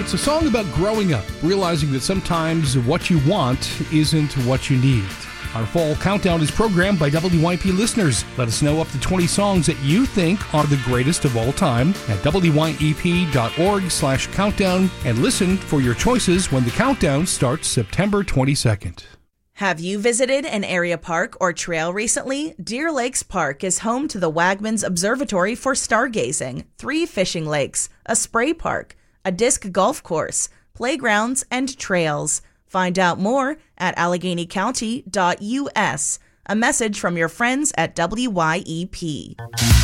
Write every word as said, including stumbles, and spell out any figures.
It's a song about growing up, realizing that sometimes what you want isn't what you need. Our fall countdown is programmed by W Y P listeners. Let us know up to twenty songs that you think are the greatest of all time at W Y E P dot org slash countdown and listen for your choices when the countdown starts September twenty-second. Have you visited an area park or trail recently? Deer Lakes Park is home to the Wagmans Observatory for stargazing, three fishing lakes, a spray park, a disc golf course, playgrounds, and trails. Find out more at Allegheny County dot U S. A message from your friends at W Y E P.